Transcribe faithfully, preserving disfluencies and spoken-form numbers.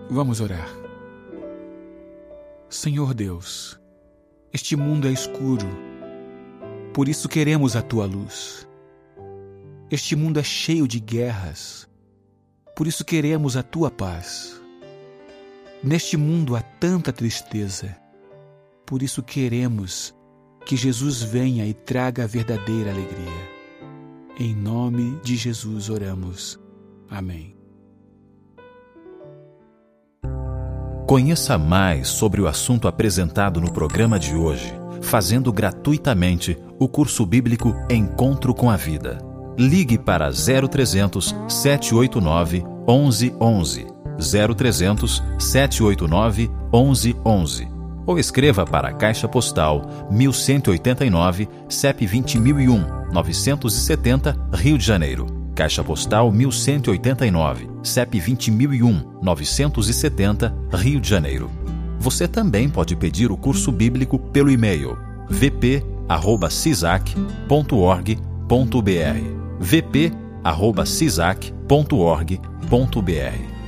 Vamos orar. Senhor Deus, este mundo é escuro, por isso queremos a Tua luz. Este mundo é cheio de guerras, por isso queremos a Tua paz. Neste mundo há tanta tristeza, por isso queremos que Jesus venha e traga a verdadeira alegria. Em nome de Jesus oramos. Amém. Conheça mais sobre o assunto apresentado no programa de hoje, fazendo gratuitamente o curso bíblico Encontro com a Vida. Ligue para zero trezentos, sete oito nove, onze onze, zero trezentos, sete oito nove, onze onze, ou escreva para a Caixa Postal mil cento e oitenta e nove, C E P vinte mil e um, novecentos e setenta, Rio de Janeiro. Caixa Postal mil cento e oitenta e nove, C E P vinte mil e um, novecentos e setenta, Rio de Janeiro. Você também pode pedir o curso bíblico pelo e-mail v p arroba cisac ponto org ponto b r v p arroba cisac ponto org ponto b r.